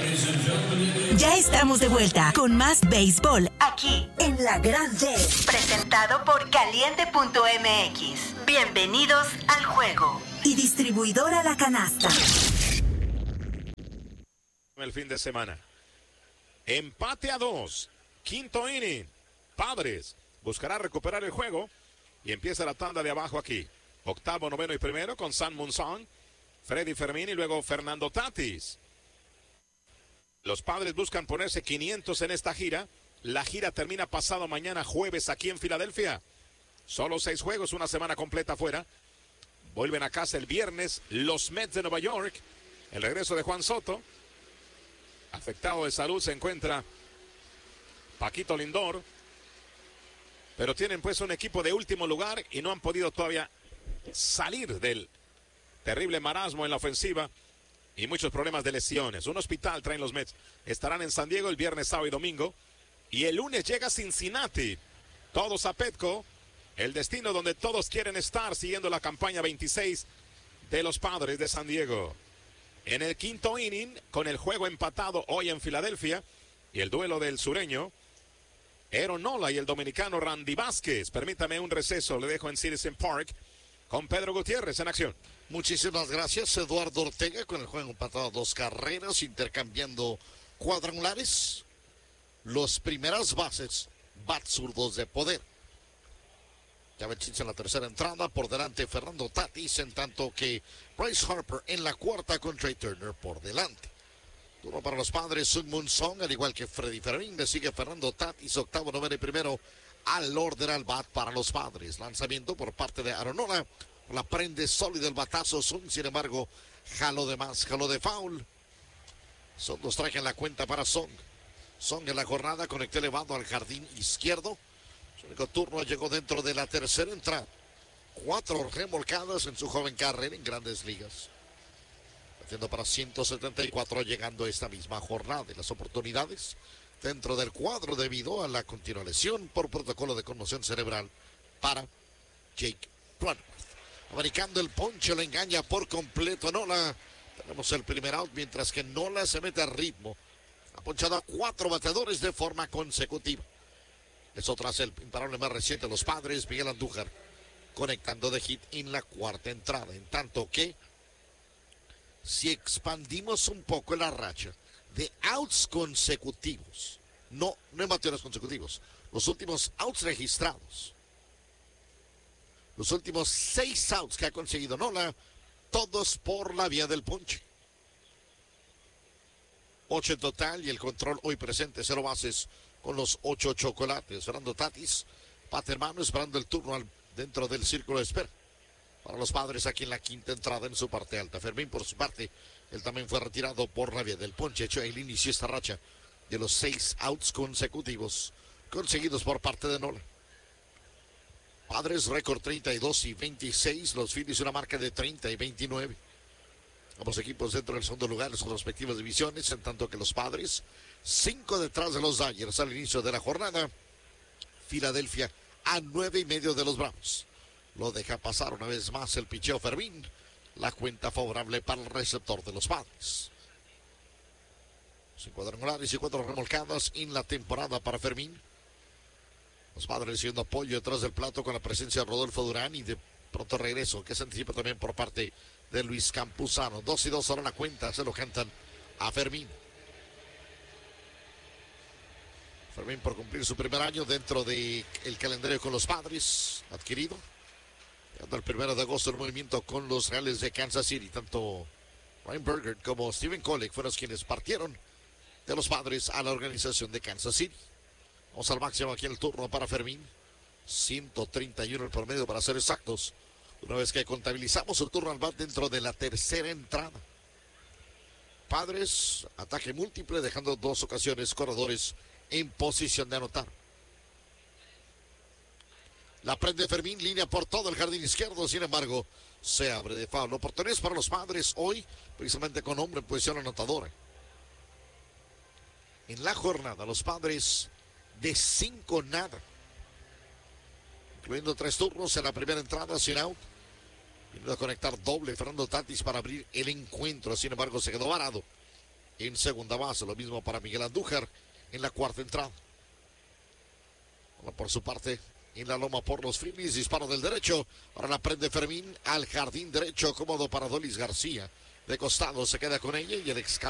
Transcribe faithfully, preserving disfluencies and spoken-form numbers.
Ya estamos de vuelta con más béisbol aquí en La Grande. Presentado por Caliente punto M X. Bienvenidos al juego. Y distribuidora La Canasta. El fin de semana. Empate a dos. Quinto inning. Padres buscará recuperar el juego y empieza la tanda de abajo aquí. Octavo, noveno y primero con San Munson, Freddy Fermín y luego Fernando Tatis. Los Padres buscan ponerse quinientos en esta gira. La gira termina pasado mañana jueves aquí en Filadelfia. Solo seis juegos, una semana completa fuera. Vuelven a casa el viernes los Mets de Nueva York. El regreso de Juan Soto. Afectado de salud se encuentra Paquito Lindor. Pero tienen pues un equipo de último lugar y no han podido todavía salir del terrible marasmo en la ofensiva. Y muchos problemas de lesiones. Un hospital traen los Mets. Estarán en San Diego el viernes, sábado y domingo. Y el lunes llega Cincinnati. Todos a Petco. El destino donde todos quieren estar siguiendo la campaña veintiséis de los Padres de San Diego. En el quinto inning, con el juego empatado hoy en Filadelfia. Y el duelo del sureño, Aaron Nola y el dominicano Randy Vázquez. Permítame un receso. Le dejo en Citizen Park con Pedro Gutiérrez en acción. Muchísimas gracias, Eduardo Ortega, con el juego empatado a dos carreras, intercambiando cuadrangulares. Los primeras bases, bat zurdos de poder. Ya Chich en la tercera entrada, por delante Fernando Tatis, en tanto que Bryce Harper en la cuarta con Trey Turner por delante. Turno para los Padres, Sun Moon Song, al igual que Freddy Fermín, le sigue Fernando Tatis, octavo, noveno y primero al orden al bat para los Padres. Lanzamiento por parte de Aaron Nola. La prende sólido el batazo. Sun, sin embargo, jaló de más, jaló de foul. Son dos trajes en la cuenta para Song. Song en la jornada, conectó elevado al jardín izquierdo. Su único turno llegó dentro de la tercera entrada. Cuatro remolcadas en su joven carrera en Grandes Ligas. Batiendo para ciento setenta y cuatro, llegando esta misma jornada. Y las oportunidades dentro del cuadro debido a la continua lesión por protocolo de conmoción cerebral para Jake Cronenworth. Americando el ponche, lo engaña por completo Nola. Tenemos el primer out, mientras que Nola se mete a ritmo. Ha ponchado a cuatro bateadores de forma consecutiva. Eso tras el imparable más reciente de los Padres, Miguel Andújar, conectando de hit en la cuarta entrada. En tanto que, si expandimos un poco la racha de outs consecutivos, no, no en bateadores consecutivos, los últimos outs registrados, los últimos seis outs que ha conseguido Nola, todos por la vía del ponche. Ocho en total y el control hoy presente, cero bases con los ocho chocolates. Fernando Tatis, bate hermano, esperando el turno al, dentro del círculo de espera. Para los Padres aquí en la quinta entrada en su parte alta. Fermín por su parte, él también fue retirado por la vía del ponche. Hecho, él inició esta racha de los seis outs consecutivos conseguidos por parte de Nola. Padres, récord treinta y dos y veintiséis. Los Phillies una marca de treinta y veintinueve. Ambos equipos dentro del segundo lugar en sus respectivas divisiones, en tanto que los Padres, cinco detrás de los Dodgers al inicio de la jornada. Filadelfia a nueve y medio de los Bravos. Lo deja pasar una vez más el picheo Fermín. La cuenta favorable para el receptor de los Padres. Cinco cuadrangulares y cuatro remolcadas en la temporada para Fermín. Los Padres recibiendo apoyo detrás del plato con la presencia de Rodolfo Durán y de pronto regreso que se anticipa también por parte de Luis Campuzano. Dos y dos ahora la cuenta, se lo cantan a Fermín. Fermín por cumplir su primer año dentro del calendario con los Padres adquirido. Llegando el primero de agosto el movimiento con los Reales de Kansas City. Tanto Ryan Berger como Steven Kolek fueron quienes partieron de los Padres a la organización de Kansas City. Vamos al máximo aquí en el turno para Fermín. ciento treinta y uno el promedio para ser exactos. Una vez que contabilizamos el turno al bat dentro de la tercera entrada. Padres, ataque múltiple, dejando dos ocasiones corredores en posición de anotar. La prende Fermín, línea por todo el jardín izquierdo, sin embargo, se abre de foul. Oportunidades para los Padres hoy, precisamente con hombre en posición anotadora. En la jornada, los Padres de cinco nada, incluyendo tres turnos en la primera entrada, sin out. Vino a conectar doble Fernando Tatis para abrir el encuentro, sin embargo se quedó varado en segunda base. Lo mismo para Miguel Andújar en la cuarta entrada. Ahora por su parte, en la loma por los Phillies, disparo del derecho. Ahora la prende Fermín al jardín derecho, cómodo para Dolis García. De costado se queda con ella y el ex